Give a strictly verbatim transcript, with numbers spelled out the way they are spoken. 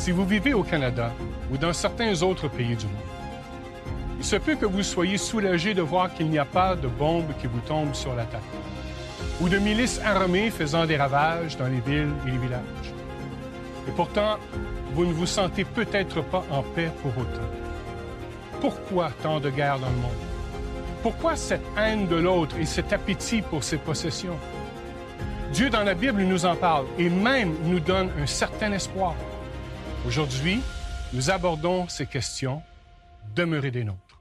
Si vous vivez au Canada ou dans certains autres pays du monde, il se peut que vous soyez soulagé de voir qu'il n'y a pas de bombes qui vous tombent sur la tête ou de milices armées faisant des ravages dans les villes et les villages. Et pourtant, vous ne vous sentez peut-être pas en paix pour autant. Pourquoi tant de guerres dans le monde? Pourquoi cette haine de l'autre et cet appétit pour ses possessions? Dieu, dans la Bible, nous en parle et même nous donne un certain espoir. Aujourd'hui, nous abordons ces questions. Demeurez des nôtres.